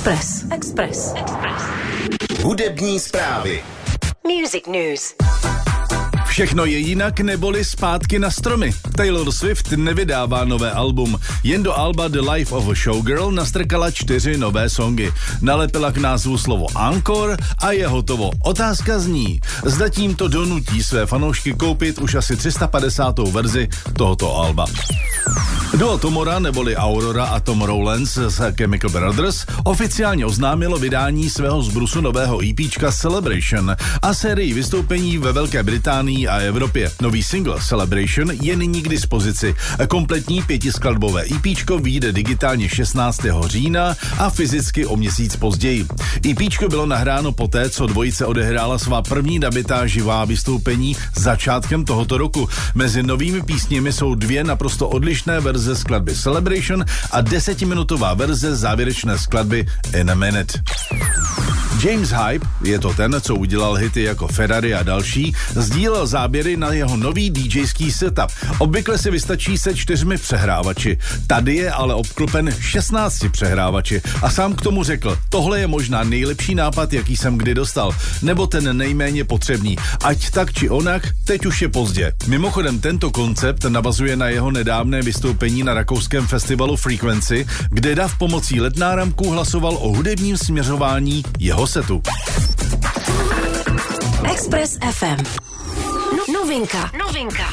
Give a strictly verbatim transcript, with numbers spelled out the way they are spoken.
Express. Express. Express. Hudební zprávy. Music News. Všechno je jinak, neboli zpátky na stromy. Taylor Swift nevydává nové album. Jen do alba The Life of a Showgirl nastrkala čtyři nové songy. Nalepila k názvu slovo Encore a je hotovo. Otázka zní, zda tímto donutí své fanoušky koupit už asi tři sta padesátou verzi tohoto alba. Duo Tomora neboli Aurora a Tom Rowlands z Chemical Brothers oficiálně oznámilo vydání svého zbrusu nového EPčka Celebration a sérii vystoupení ve Velké Británii a Evropě. Nový single Celebration je nyní k dispozici. Kompletní pětiskladbové EPčko vyjde digitálně šestnáctého října a fyzicky o měsíc později. EPčko bylo nahráno poté, co dvojice odehrála svá první nabitá živá vystoupení začátkem tohoto roku. Mezi novými písněmi jsou dvě naprosto odlišné verze skladby Celebration a desetiminutová verze závěrečné skladby In a Minute. James Hype, je to ten, co udělal hity jako Ferrari a další, sdílel záběry na jeho nový DJský setup. Obvykle si vystačí se čtyřmi přehrávači. Tady je ale obklopen šestnácti přehrávači a sám k tomu řekl, tohle je možná nejlepší nápad, jaký jsem kdy dostal, nebo ten nejméně potřebný. Ať tak či onak, teď už je pozdě. Mimochodem tento koncept navazuje na jeho nedávné vystoupení na rakouském festivalu Frequency, kde Dav pomocí el é dé náramků hlasoval o hudebním směřování jeho setu. Express ef em. Novinka. Novinka.